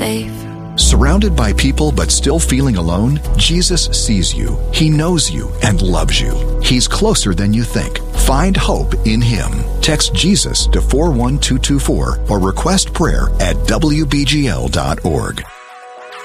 safe. Surrounded by people but still feeling alone, Jesus sees you. He knows you and loves you. He's closer than you think. Find hope in Him. Text Jesus to 41224 or request prayer at WBGL.org.